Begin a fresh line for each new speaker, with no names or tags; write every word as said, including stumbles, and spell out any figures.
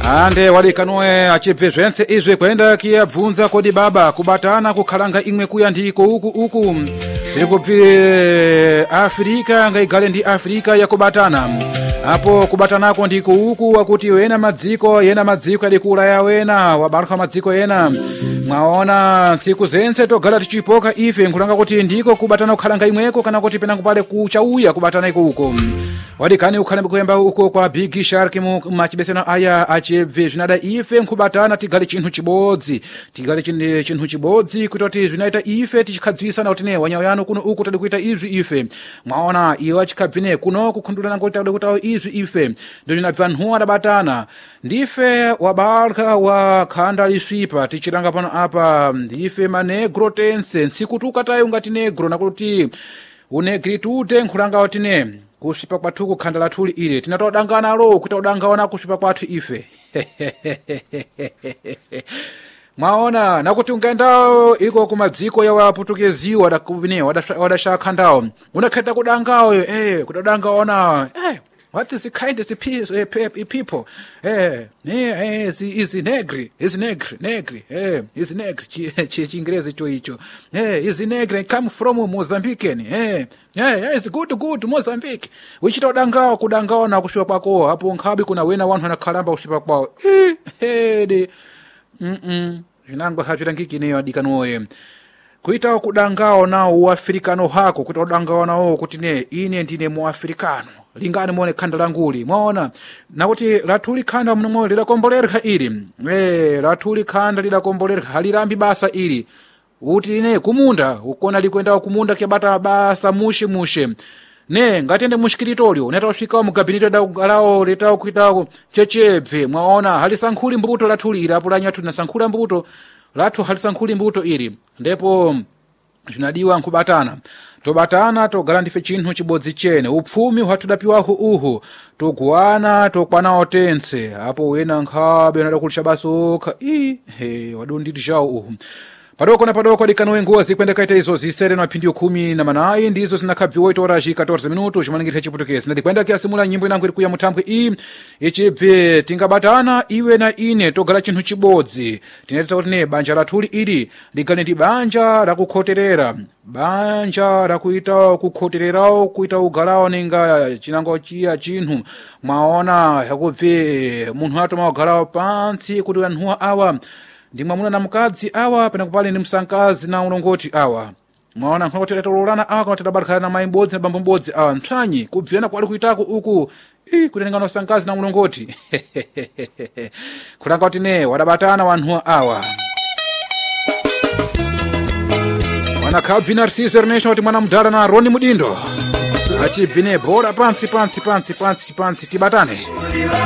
ande walikanoe achibve zvense izvi kwenda kiyabvunza kodi baba kubatana kukhalanga imwe kuya ndiko uku uku tiri kubve Afrika ngaigale ndi Afrika yakubatana apo kubatanako ndiko uku wakuti wena madziko yena madziko alikula ya wena wabaruka madziko yena mwaona ntsiku zense togala tichipoka ife nkulanga kuti ndiko kubatana kukhalanga imweko kana kuti pena kupale kuchauya kubatana iko uko wadikani ukhalambe kuyamba uko kwa Big Shark mu machibeseno aya achibve zvinada ife nkubatana tigale chinthu chibodzi tigale chinthu chibodzi kuti zvinaita ife tichikhadzwisana kuti ne wanyawo yanu kuno uku tadi kuita izvi ife mwaona iwo achikhabvine kuno kukhundulana ngoti tadi kutawo izvi ife ndo zvinabva nhu adabatana ndife wabalka wa khanda liswipa tichiranga pano apa ndife manegro tense ntsiku tukatayo ungati negro nakuti unegritude nkhulanga kuti ne kusvipa kwathu kukhanda lathuli ile tinatodangana lo kuti udangaona kusvipa kwathu ife mwaona nakuti ungaendao iko kumadziko ya waputukeziwa wadakuvine wadashakhandao unakheta kudangawo eh kudangaona eh what is the kindest piece, uh, people eh eh is is negri is negri negri eh is negri chingerezi cho icho eh is negri come from Mozambique eh yeah is good good Mozambique wichita udangao kudangao na kushipa kwako hapo nkhabi kuna wena wanu anakalamba kushipa kwao eh hede mm vinango hachirangiki neyo adikanoe kuita kudangao na uafrikano hako kuita udangao nao kuti ne ine ndine muafrikano lingani muone khanda languli mwaona nakuti lathuli khanda mnomwe lidakombolereka ili eh lathuli khanda lidakombolereka halirambi basa ili uti ine kumunda ukona likwenda kumunda kyabata basa mushe mushe ne ngatende mushikiritorio unatafika mu gabinete da galao leta kuita chechebve mwaona halisankhuli mbuto lathuli ila apulanya tu nasankhula mbuto lathu halisankhuli mbuto ili ndipo zvinadiwa nkubatana tobatana togala ndife chinthu chibodzi chene upfumi hwatudapiwaho uhu toguana tokwana otense apo wena nkhabe nadakulisha basokha i he wadonditi jawo uhu padoko na padoko dikanowe nguwa zikwenda kaita izo zisere na mapindio kumi na manayi ndizo zinakhabvi oito horas e catorze minutos chimaningirira chiputukezi ndikwenda kiasimula nyimbo inango iri kuya muthambwe i ichibve tingabatana iwe na ine togala chinthu chibodzi tinetsa kuti ne banja lathuli ili ligale ndi banja lakukhoterera banja lakuita kukhotererawo kuita ugalao ninga chinango chiya chinthu mwaona yakubve munthu atoma ugalao pansi kuti anthu awa ndi mwamuna na mukadzi awa pena kupale ndi msankazi na ulongoti awa mwaona nkhono kuti letololana awa kama tadabarikana na mayi mbodzi na bambo mbodzi awa mpsanyi kubvirana kwali kuitako uku ii kutengana msankazi na ulongoti kulanga kuti ne wadabatana wanthu awa wanakhabvi Narciso Ernesto kuti mwana mdala na Roni Mudindo achibvine bora pansi pansi pansi pansi pansi tibatane